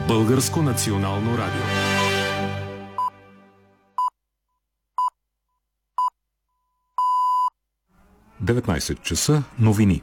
Българско национално радио. – 19 часа. Новини.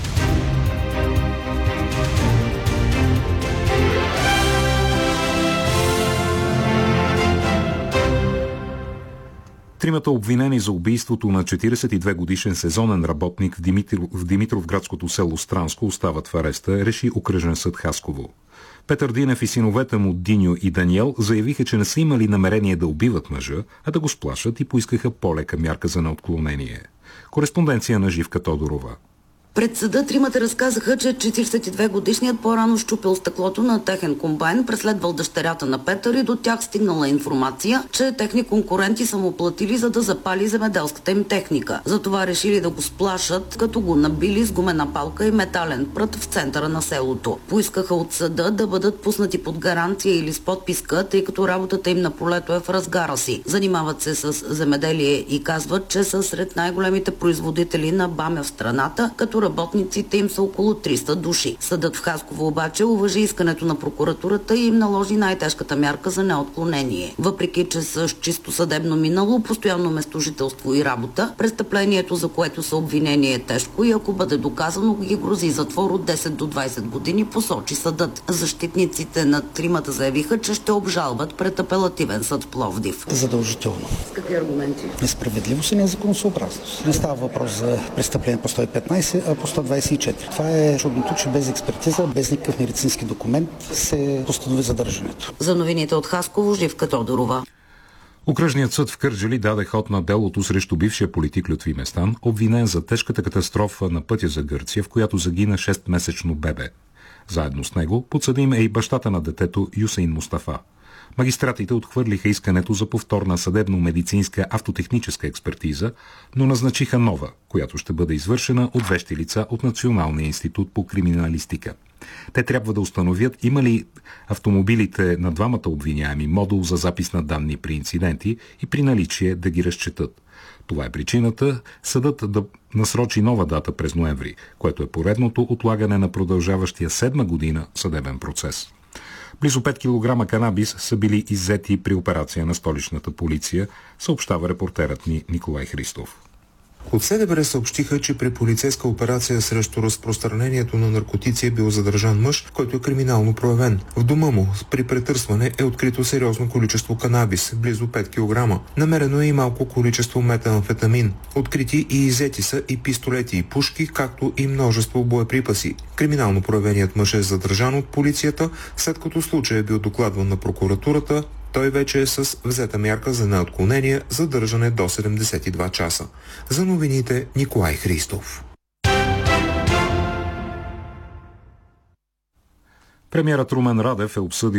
Тримата обвинени за убийството на 42-годишен сезонен работник в Димитровградското село Странско остават в ареста, реши окръжен съд Хасково. Петър Динев и синовете му Диньо и Даниел заявиха, че не са имали намерение да убиват мъжа, а да го сплашат и поискаха по-лека мярка за неотклонение. Кореспонденция на Живка Тодорова. Пред съда тримата разказаха, че 42-годишният по-рано щупил стъклото на техен комбайн, преследвал дъщерята на Петър и до тях стигнала информация, че техни конкуренти са му платили, за да запали земеделската им техника. Затова решили да го сплашат, като го набили с гумена палка и метален прът в центъра на селото. Поискаха от съда да бъдат пуснати под гаранция или с подписка, тъй като работата им на полето е в разгара си. Занимават се с земеделие и казват, че са сред най-големите производители на бамя в страната, като работниците им са около 300 души. Съдът в Хасково обаче уважи искането на прокуратурата и им наложи най-тежката мярка за неотклонение. Въпреки че с чисто съдебно минало, постоянно местожителство и работа, престъплението, за което са обвинени, е тежко и ако бъде доказано, ги грози затвор от 10 до 20 години, посочи съдът. Защитниците на тримата заявиха, че ще обжалват пред апелативен съд в Пловдив. Задължително. С какви аргументи? Несправедливост и незаконосъобразност. Не става въпрос за престъпление по 115, а по 124. Това е чудното, че без експертиза, без никакъв медицински документ се постанови задържането. За новините от Хасково, Живка Тодорова. Окръжният съд в Кърджали даде ход на делото срещу бившия политик Лютви Местан, обвинен за тежката катастрофа на пътя за Гърция, в която загина 6-месечно бебе. Заедно с него подсъдим е и бащата на детето Юсейн Мустафа. Магистратите отхвърлиха искането за повторна съдебно-медицинска автотехническа експертиза, но назначиха нова, която ще бъде извършена от вещи лица от Националния институт по криминалистика. Те трябва да установят има ли автомобилите на двамата обвиняеми модул за запис на данни при инциденти и при наличие да ги разчетат. Това е причината съдът да насрочи нова дата през ноември, което е поредното отлагане на продължаващия 7 година съдебен процес. Близо 5 кг канабис са били иззети при операция на столичната полиция, съобщава репортерът ни Николай Христов. От СДБР съобщиха, че при полицейска операция срещу разпространението на наркотици е бил задържан мъж, който е криминално проявен. В дома му при претърсване е открито сериозно количество канабис, близо 5 кг. Намерено е и малко количество метамфетамин. Открити и иззети са и пистолети и пушки, както и множество боеприпаси. Криминално проявеният мъж е задържан от полицията, след като случай е бил докладван на прокуратурата. Той вече е с взета мярка за неотклонение, задържане до 72 часа. За новините Николай Христов. Премиерът Румен Радев е обсъдил